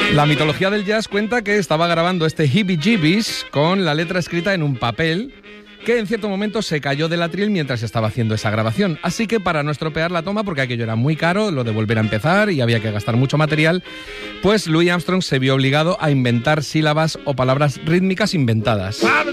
La mitología del jazz cuenta que estaba grabando este Heebie Jeebies con la letra escrita en un papel que en cierto momento se cayó del atril mientras estaba haciendo esa grabación. Así que para no estropear la toma, porque aquello era muy caro, lo de volver a empezar y había que gastar mucho material, pues Louis Armstrong se vio obligado a inventar sílabas o palabras rítmicas inventadas.